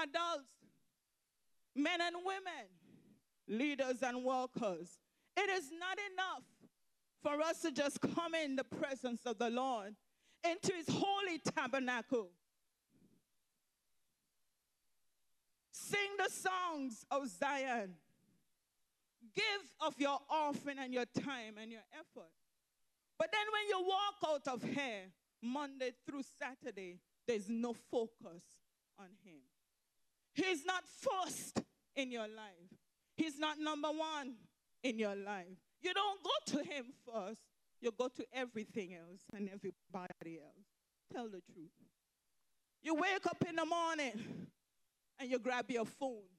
adults, men and women, leaders and workers. It is not enough for us to just come in the presence of the Lord, into his holy tabernacle. Sing the songs of Zion. Give of your offering and your time and your effort. But then when you walk out of here, Monday through Saturday, there's no focus on him. He's not first in your life. He's not number one in your life. You don't go to him first. You go to everything else and everybody else. Tell the truth. You wake up in the morning and you grab your phone.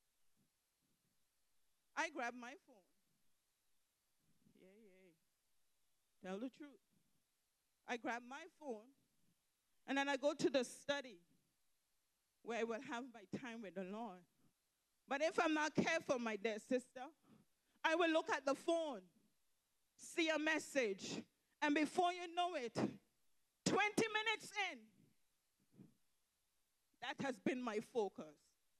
I grab my phone. Yeah. Tell the truth. I grab my phone and then I go to the study where I will have my time with the Lord. But if I'm not careful, my dear sister, I will look at the phone, see a message, and before you know it, 20 minutes in, that has been my focus.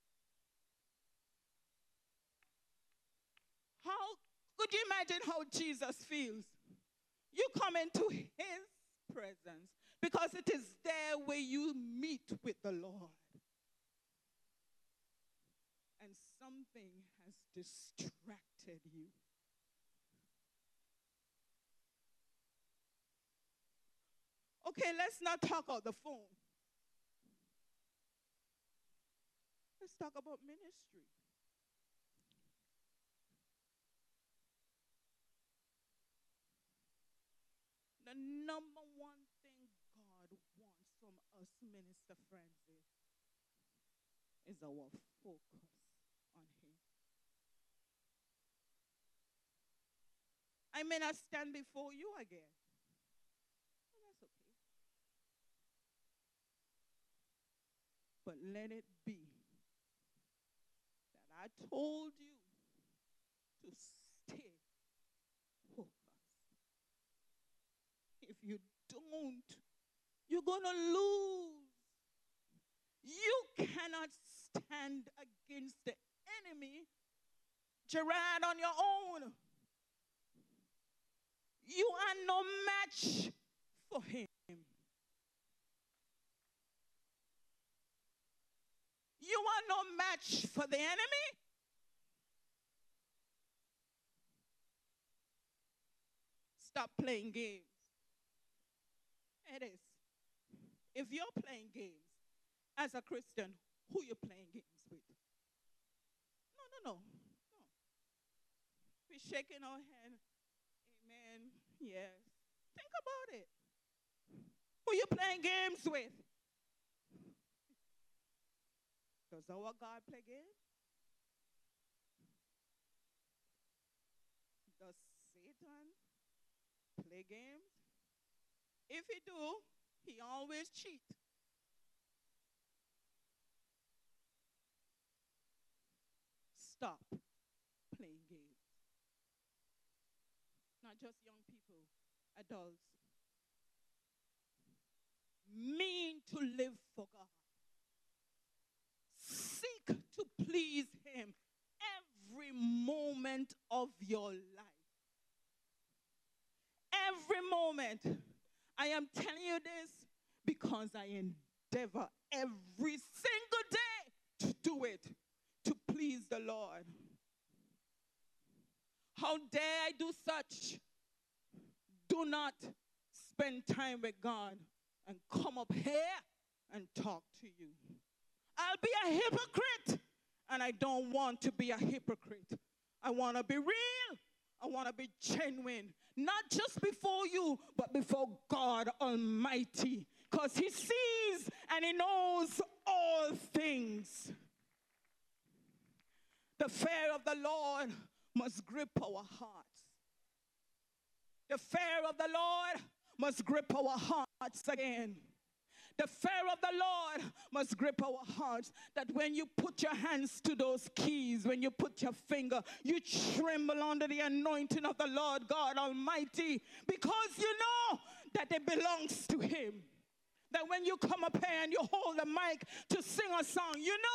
How could you imagine how Jesus feels? You come into his presence because it is there where you meet with the Lord. And something has distracted you. Okay, let's not talk about the phone. Let's talk about ministry. The number one thing God wants from us minister friends is our focus on him. I may not stand before you again. But that's okay. But let it be that I told you to stay focused. If you don't, you're going to lose. You cannot stand against the enemy, Gerard, on your own. You are no match for him. You are no match for the enemy. Stop playing games. It is. If you're playing games as a Christian, who you playing games with? No. We're shaking our hand. Amen. Yes. Think about it. Who you playing games with? Does our God play games? Does Satan play games? If he do, he always cheat. Stop playing games. Not just young people, adults. Mean to live for God. Seek to please him every moment of your life. Every moment. I am telling you this because I endeavor every single day to do it, to please the Lord. How dare I do such? Do not spend time with God and come up here and talk to you. I'll be a hypocrite, and I don't want to be a hypocrite. I want to be real. I want to be genuine, not just before you, but before God Almighty, because he sees and he knows all things. The fear of the Lord must grip our hearts. The fear of the Lord must grip our hearts again. The fear of the Lord must grip our hearts, that when you put your hands to those keys, when you put your finger, you tremble under the anointing of the Lord God Almighty, because you know that it belongs to him. That when you come up here and you hold the mic to sing a song, you know